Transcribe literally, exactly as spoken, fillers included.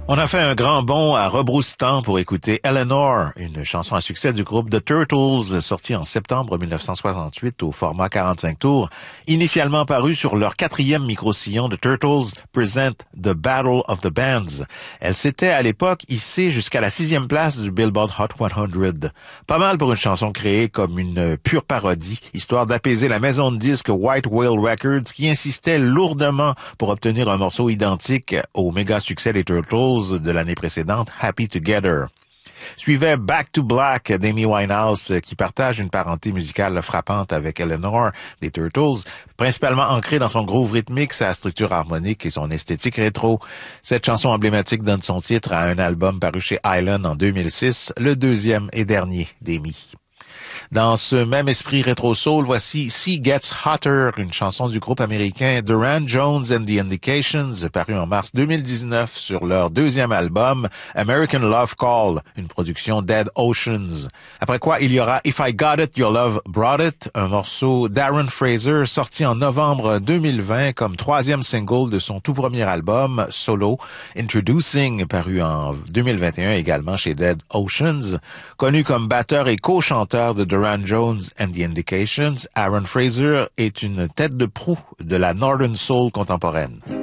On a fait un grand bond à rebrousse-temps pour écouter Eleanor, une chanson à succès du groupe The Turtles, sortie en septembre mille neuf cent soixante-huit au format quarante-cinq tours, initialement paru sur leur quatrième micro-sillon The Turtles Present The Battle of the Bands. Elle s'était à l'époque hissée jusqu'à la sixième place du Billboard Hot cent. Pas mal pour une chanson créée comme une pure parodie, histoire d'apaiser la maison de disques White Whale Records qui insistait lourdement pour obtenir un morceau identique au méga succès des Turtles de l'année précédente, Happy Together. Suivait Back to Black d'Amy Winehouse, qui partage une parenté musicale frappante avec Eleanor des Turtles, principalement ancrée dans son groove rythmique, sa structure harmonique et son esthétique rétro. Cette chanson emblématique donne son titre à un album paru chez Island en deux mille six, le deuxième et dernier d'Amy. Dans ce même esprit rétro-soul, voici Sea Gets Hotter, une chanson du groupe américain Duran Jones and the Indications, paru en mars deux mille dix-neuf sur leur deuxième album American Love Call, une production Dead Oceans. Après quoi, il y aura If I Got It, Your Love Brought It, un morceau d'Aaron Fraser sorti en novembre deux mille vingt comme troisième single de son tout premier album solo, Introducing, paru en deux mille vingt et un également chez Dead Oceans. Connu comme batteur et co-chanteur de Duran Jones and the Indications, Aaron Fraser est une tête de proue de la Northern Soul contemporaine.